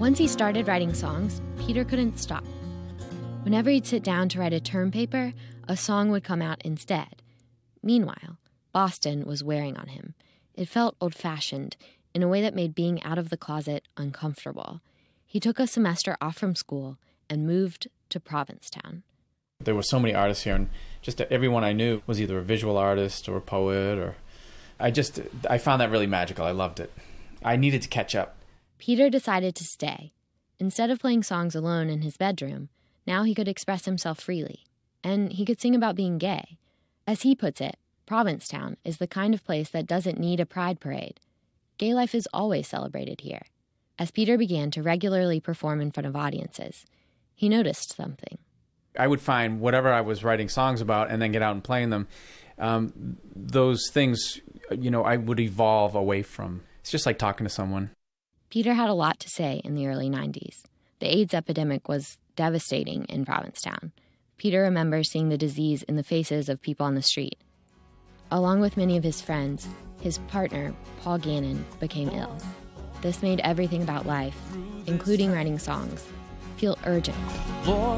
Once he started writing songs, Peter couldn't stop. Whenever he'd sit down to write a term paper, a song would come out instead. Meanwhile, Boston was wearing on him. It felt old-fashioned, in a way that made being out of the closet uncomfortable. He took a semester off from school and moved to Provincetown. There were so many artists here, and just everyone I knew was either a visual artist or a poet, or I found that really magical. I loved it. I needed to catch up. Peter decided to stay. Instead of playing songs alone in his bedroom, now he could express himself freely. And he could sing about being gay. As he puts it, Provincetown is the kind of place that doesn't need a pride parade. Gay life is always celebrated here. As Peter began to regularly perform in front of audiences, he noticed something. I would find whatever I was writing songs about and then get out and playing them. Those things, I would evolve away from. It's just like talking to someone. Peter had a lot to say in the early 90s. The AIDS epidemic was devastating in Provincetown. Peter remembers seeing the disease in the faces of people on the street. Along with many of his friends, his partner, Paul Gannon, became ill. This made everything about life, including writing songs, feel urgent.